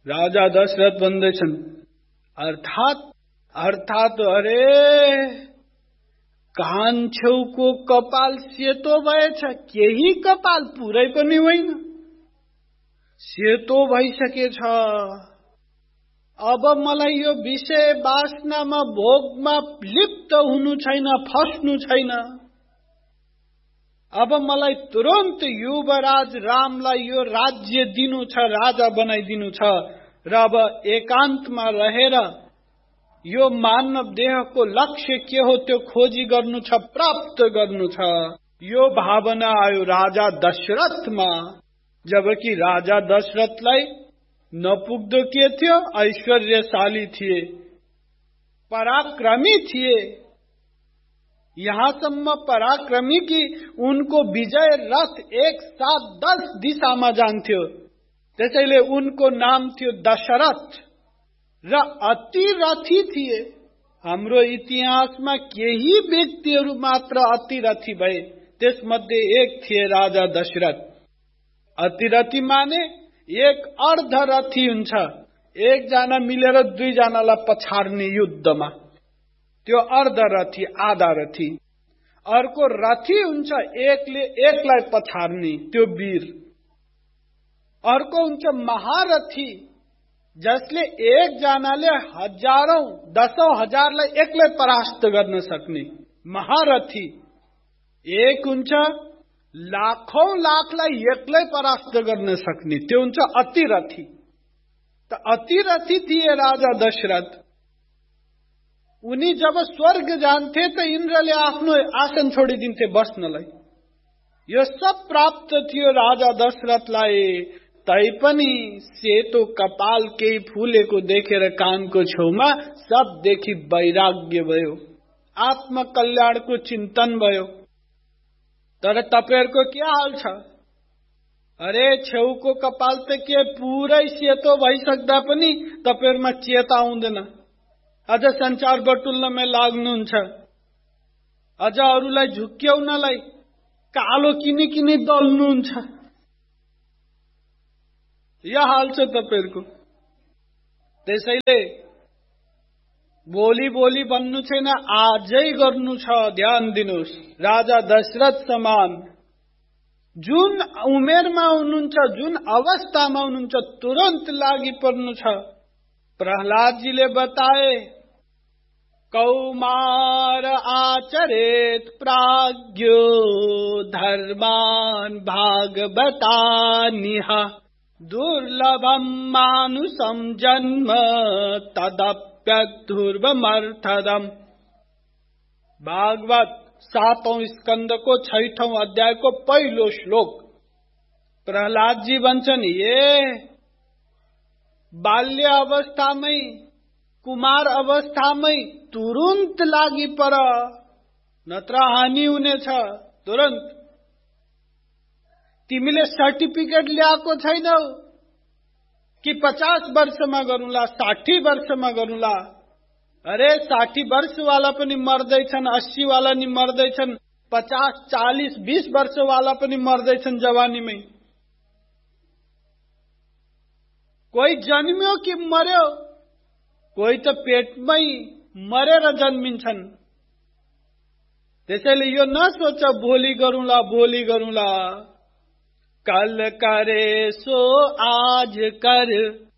राजा दशरथ भन्दैछन् अर्थात अरे कान छेउको कपाल सेतो भएछ, केही कपाल पुरै पनि होइन, सेतो भइसकेछ। अब मलाई यो विषय वासनामा भोगमा लिप्त हुनु छैन, फस्नु छैन। अब मलाई तुरन्त युवराज रामलाई यो राज्य दिनु छ, राजा बनाइदिनु छ र अब एकान्तमा रहेर यो मानव देहको लक्ष्य के हो त्यो खोजी गर्नु छ, प्राप्त गर्नु छ। यो भावना आयो राजा दशरथमा। जबकि राजा दशरथलाई नपुग्दो के थियो, ऐश्वर्यशाली थिए, पराक्रमी थिए, यहाँसम्म पराक्रमी कि उनको विजय रथ एक साथ 10 दिशामा जान्थ्यो। त्यसैले उनको नाम थियो दशरथ र अति रथी थिए। हाम्रो इतिहासमा केही व्यक्तिहरू मात्र अति रथी भए, त्यसमध्ये एक थिए राजा दशरथ। अतिरथी माने एक अर्धरथी हुन्छ, एकजना मिलेर दुईजनालाई पछाड्ने युद्धमा, त्यो अर्धरथी, आधा रथी। अर्को रथी हुन्छ एकले एकलाई पछाड्ने, त्यो वीर। अर्को हुन्छ महारथी, जसले एकजनाले हजारौं, 10,000 हजारलाई एक्लै परास्त गर्न सक्ने, महारथी। एक हुन्छ लाखौं लाखलाई एक्लै परास्त गर्न सक्ने, त्यो हुन्छ अतिरथी। त अतिरथी थिए राजा दशरथ। उनी जब स्वर्ग जान्थे त इन्द्रले आफ्नो आसन छोडिदिन्थे बस्नलाई। यो सब प्राप्त थियो राजा दशरथलाई। तैपनि सेतो कपाल केही फुलेको देखेर कानको छेउमा सबदेखि वैराग्य भयो, आत्मकल्याणको चिन्तन भयो। तर तपाईहरुको के हाल छ? अरे छेउको कपाल त के पुरै सेतो भइसक्दा पनि तपाईहरुमा चेता आउँदैन। अझ संचार बटुल्नमा लाग्नुहुन्छ, अझ अरूलाई झुक्क्याउनलाई कालो किनी दल्नुहुन्छ। यो हाल छ तपाईहरुको। त्यसैले भोलि भन्नु छैन, आजै गर्नु छ। ध्यान दिनुहोस्, राजा दशरथ समान जुन उमेरमा हुनुहुन्छ, जुन अवस्थामा हुनुहुन्छ, तुरन्त लागि पर्नु छ। प्रहलादजीले बताए, कौमार आचरेत प्राज्ञो धर्मान भागवतानिह दुर्लभम मानुषम जन्म तदप्यध्रुवमर्थदम। भागवत 7औं स्कंदको 6औं अध्यायको पहिलो श्लोक। प्रहलाद जी भन्छन्, ये बाल्य अवस्थामै, कुमार अवस्थामै तुरुन्त लागि पर, नत्र हानि हुनेछ। तुरन्त। तिमीले सर्टिफिकेट ल्याएको छैनौ कि 50 वर्षमा गरौँला, 60 वर्षमा गरौँला। अरे 60 वर्षवाला पनि मर्दैछन्, 80 वाला नि मर्दैछन्, 50, 40, 20 वर्षवाला पनि मर्दैछन् जवानीमै। कोही जन्मियो कि मर्यो, कोही त पेटमै मरेर जन्मिन्छन्। त्यसैले यो नसोच भोलि गरौँला। कल करे सो आज कर,